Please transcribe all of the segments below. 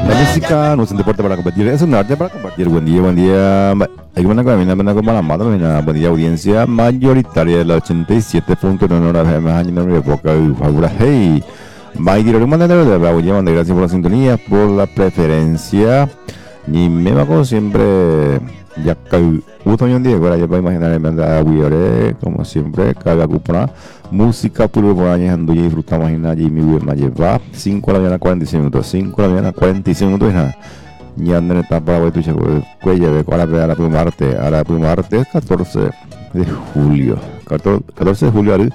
La música no es un deporte para competir, es un arte para compartir. Buen día. Hay una camina con la mata, buen día, audiencia mayoritaria de la 87.9 horas de más años de época y favor. Hey, gracias por la sintonía, por la preferencia. Ni me va como siempre. Ya que un día, ahora ya puedo imaginar como siempre, cada cupona música puro por años ando y disfrutamos en allí mi web me lleva 5 de la mañana 46 minutos 5 de la mañana 46 minutos y ando en etapa de tu cuello de ahora primero martes 14 de julio 14 de julio al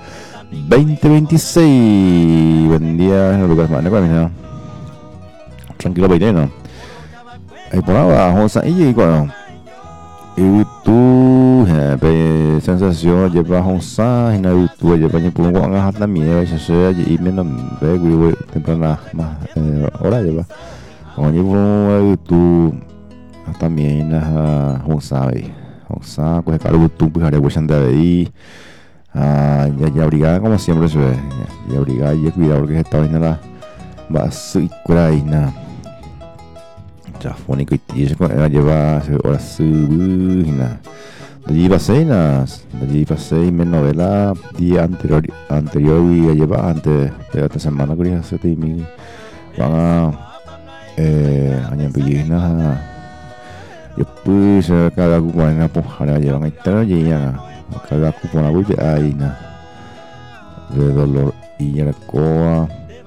2026. Buen día Lucas Mané, tranquilo Baileno ahí por abajo y bueno YouTube sensation lleva honsa hina YouTube lleva nyepung ko ngahat na mie sese je imen be gue temprana mah ora lleva nyepung YouTube también honsa honsa ko ka YouTube hare ko sanda ahí ya obrigada como siempre se ve ya obrigada y cuidado porque esta vaina la va su ikurai Jafónico y Tish lleva horas subina. De allí pasé mi novela día anterior y lleva antes de esta semana que ya se te mi van a añadir yo pues cada cupona pues ahora llevan ahí todo ya cada cupona voy de ahí de dolor y ya la coa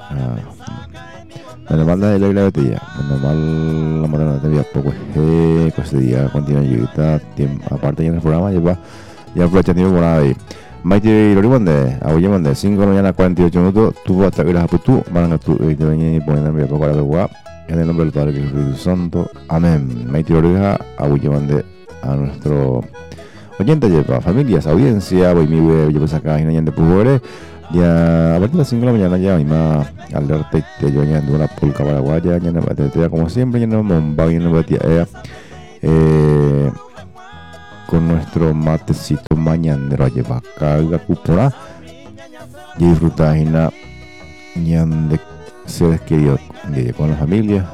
menos mal la de la botella, menos mal la morena te veía poco ese día continúa llegita aparte ya en el programa ya aprovecha tiempo por ahí Maite y Lori mande, ahoy mande 5 de la mañana 48 minutos tú vas a estar a tú van a tú y te venía y ponen en poco a la guapa en el nombre del Padre y del Espíritu Santo, amén. Maite y Lori ahoy mande a nuestro oyente lleva familias, audiencia, voy mi web, yo pues acá y no hay de pujores. Ya a partir de las 5 de la mañana ya misma al darte te yo añadiendo una polca paraguaya ya no te como siempre ya no momba ya no con nuestro matecito mañanero lleva carga cupora y disfrutar de seres queridos con la familia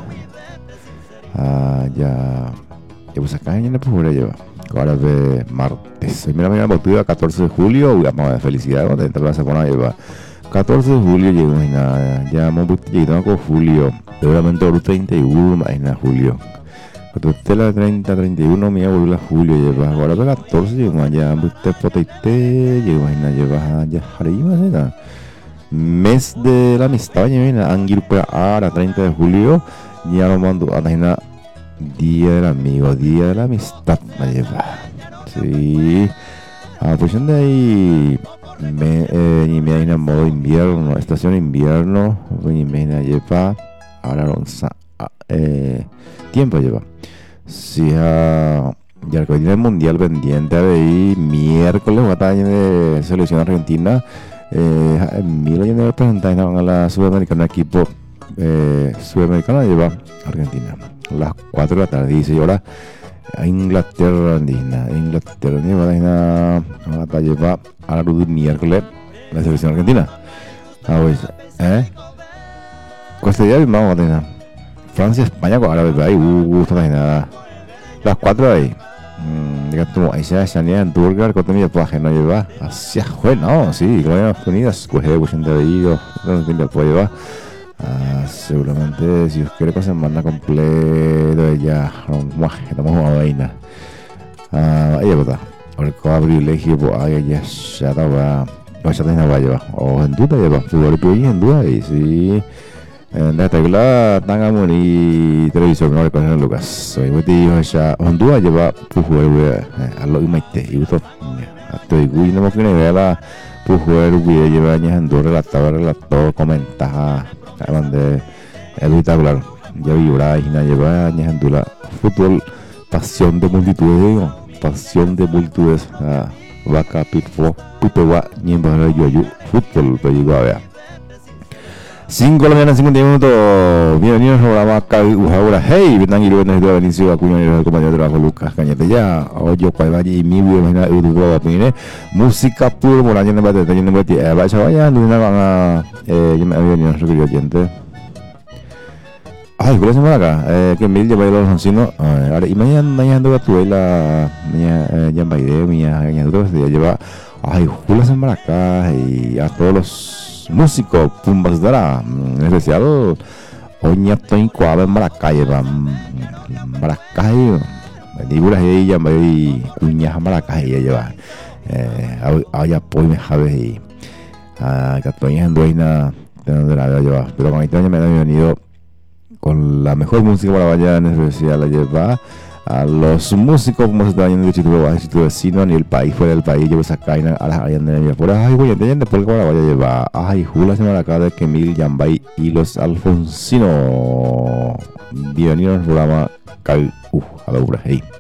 ya pues acá ya no puedo llevar ahora de martes. Mira, botella 14 de julio, vamos a felicidad cuando entra la semana lleva 14 de julio llegó ya hemos llegado con julio, seguramente por 31 imagina julio. Cuando usted la 30, 31 me volvió a julio lleva ahora de 14 llegó ya usted potete llegó lleva ya arriba mes de la amistad ya angir para ahora 30 de julio ya lo mando a la Día del amigo, día de la amistad me lleva. Sí. A posición de ahí y me en modo invierno, estación invierno, y me lleva ahora tiempo lleva. Sí, ya el que tiene el mundial pendiente ahí miércoles batalla de selección argentina. Milo ya me presentaron a la sudamericana equipo sudamericana lleva Argentina. Las 4 de la tarde dice y ahora Inglaterra va lleva a la luz miércoles la selección argentina pues Costa Rica vamos a Francia España ahora ahí gusto nada las 4 ahí digamos ahí se sanía en Turquía con mi viaje no lleva hacia bueno sí Estados Unidos coge pues entre ellos no tiene puede llevar seguramente si os quiere pasar semana completo ya estamos a vaina ahí está el privilegio pues ahí ya estaba ya tenía llevar o en duda lleva fútbol y en duda y sí en la tecla tangamos y televisor no reconocen Lucas soy muy tío ya en duda lleva fútbol a lo imite y esto estoy muy no me quiero ver la fútbol lleva años en duda relator comentar donde espectacular ya vibra y nadie va años en duda fútbol pasión de multitudes vaca pitfo putewa nyemba yo fútbol pero digo a ver 5 de la mañana 50 minutos bienvenidos al programa ahora hey Vietnam y Lunes de Benicio Acuña y el compañero de trabajo Lucas Cañete ya oye cuál vaya y mi vida YouTube música puro por año en vaya no van a yo me había venido a oyente Ay, ¿cuál es el acá? Que mil lleva los ancianos. Ahora, y mañana ando a tu la. Ya bailé, mañana lleva. Ay, Julas en Maracá y a todos los músicos, Pumbas Dara, en especial. Oña Toin Coaba en Maracá, lleva. Maracá, Liburas ella, me cuñas Maracá, ella lleva. Ay, apoyo me jabe y. Catoñas en Dueña, de donde la lleva. Pero con este año me han venido con la mejor música para vaya en especial la lleva a los músicos como se está yendo de Chitubo vecino ni el país fuera del país lleva esa caina a las áreas de mi por ay güey entiende por qué vaya lleva ay Jula se me acá de Kemil Yambay y los Alfonsino bienvenidos al programa a la obra hey